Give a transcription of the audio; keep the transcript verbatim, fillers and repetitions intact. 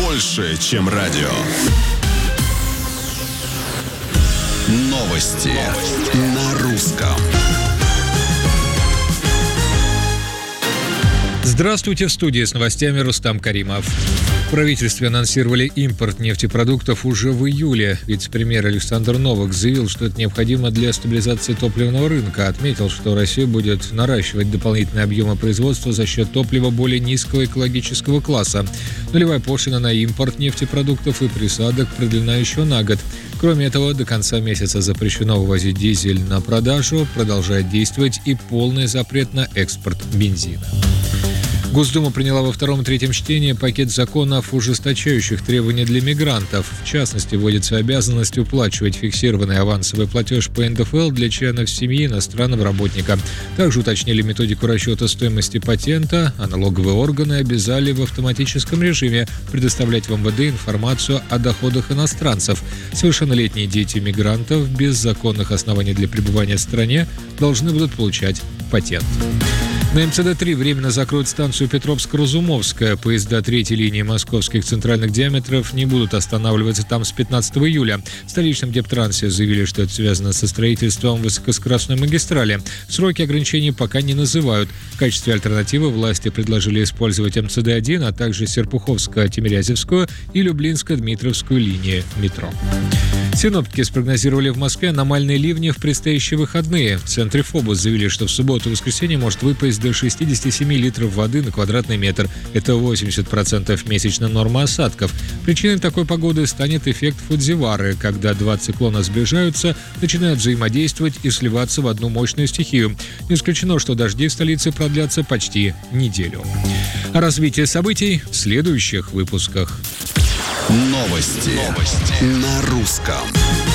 больше, чем радио. Новости, Новости. На русском. Здравствуйте, в студии с новостями Рустам Каримов. В правительстве анонсировали импорт нефтепродуктов уже в июле. Вице-премьер Александр Новак заявил, что это необходимо для стабилизации топливного рынка. Отметил, что Россия будет наращивать дополнительные объемы производства за счет топлива более низкого экологического класса. Нулевая пошлина на импорт нефтепродуктов и присадок продлена еще на год. Кроме этого, до конца месяца запрещено вывозить дизель на продажу, продолжает действовать и полный запрет на экспорт бензина. Госдума приняла во втором и третьем чтении пакет законов, ужесточающих требования для мигрантов. В частности, вводится обязанность уплачивать фиксированный авансовый платеж по эн дэ эф эл для членов семьи иностранного работника. Также уточнили методику расчета стоимости патента, а налоговые органы обязали в автоматическом режиме предоставлять в эм вэ дэ информацию о доходах иностранцев. Совершеннолетние дети мигрантов без законных оснований для пребывания в стране должны будут получать патент. На эм цэ дэ три временно закроют станцию Петровск-Разумовская. Поезда третьей линии московских центральных диаметров не будут останавливаться там с пятнадцатого июля. В столичном Дептрансе заявили, что это связано со строительством высокоскоростной магистрали. Сроки ограничений пока не называют. В качестве альтернативы власти предложили использовать эм цэ дэ один, а также Серпуховско-Тимирязевскую и Люблинско-Дмитровскую линии метро. Синоптики спрогнозировали в Москве аномальные ливни в предстоящие выходные. В центре ФОБУС заявили, что в субботу и воскресенье может выпасть до шестьдесят семь литров воды на квадратный метр. Это восемьдесят процентов месячной нормы осадков. Причиной такой погоды станет эффект Фудзивары, когда два циклона сближаются, начинают взаимодействовать и сливаться в одну мощную стихию. Не исключено, что дожди в столице продлятся почти неделю. О развитии событий в следующих выпусках. Новости, Новости. На русском.